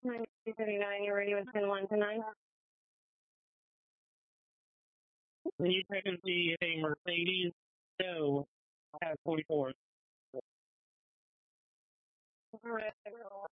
939, you're ready with 10-1 to 9. You check and see if a Mercedes So has 44. Red,